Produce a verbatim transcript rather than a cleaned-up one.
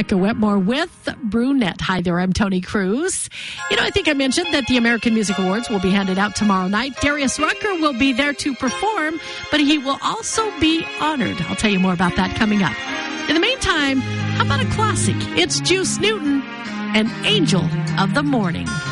Rebecca Wetmore with Brunette. Hi there, I'm Tony Cruz. You know, I think I mentioned that the American Music Awards will be handed out tomorrow night. Darius Rucker will be there to perform, but he will also be honored. I'll tell you more about that coming up. In the meantime, how about a classic? It's Juice Newton and Angel of the Morning.